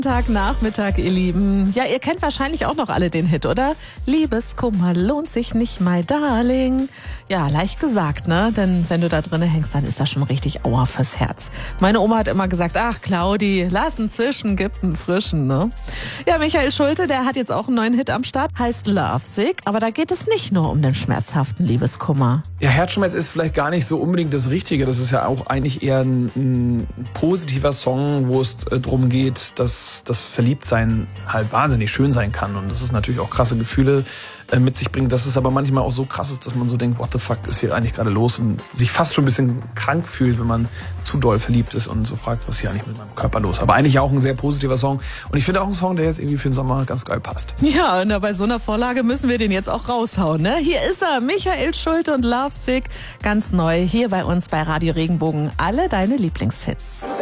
Nachmittag, ihr Lieben. Ja, ihr kennt wahrscheinlich auch noch alle den Hit, oder? Liebeskummer lohnt sich nicht, my darling. Ja, leicht gesagt, ne? Denn wenn du da drinnen hängst, dann ist das schon richtig Aua fürs Herz. Meine Oma hat immer gesagt, ach Claudi, lass einen zischen, gib einen frischen, ne? Ja, Michael Schulte, der hat jetzt auch einen neuen Hit am Start, heißt Lovesick. Aber da geht es nicht nur um den schmerzhaften Liebeskummer. Ja, Herzschmerz ist vielleicht gar nicht so unbedingt das Richtige. Das ist ja auch eigentlich eher ein positiver Song, wo es darum geht, dass das Verliebtsein halt wahnsinnig schön sein kann. Und das ist natürlich auch krasse Gefühle mit sich bringt. Dass es aber manchmal auch so krass ist, dass man so denkt, what the fuck ist hier eigentlich gerade los? Und sich fast schon ein bisschen krank fühlt, wenn man zu doll verliebt ist und so fragt, was ist hier eigentlich mit meinem Körper los? Aber eigentlich auch ein sehr positiver Song. Und ich finde auch ein Song, der jetzt irgendwie für den Sommer ganz geil passt. Ja, na, bei so einer Vorlage müssen wir den jetzt auch raushauen, ne? Hier ist er, Michael Schulte und Lovesick. Ganz neu hier bei uns bei Radio Regenbogen. Alle deine Lieblingshits.